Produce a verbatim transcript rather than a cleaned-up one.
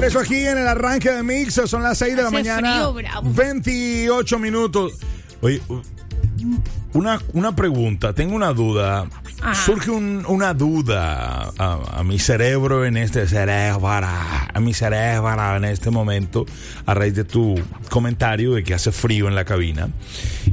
regreso aquí en el arranque de Mix. Son las seis de la Hace mañana. frío, bravo. veintiocho minutos. Oye, una, una pregunta. Tengo una duda. Ajá. Surge un, una duda a, a mi cerebro en este cerebro, a mi cerebro en este momento, a raíz de tu comentario de que hace frío en la cabina.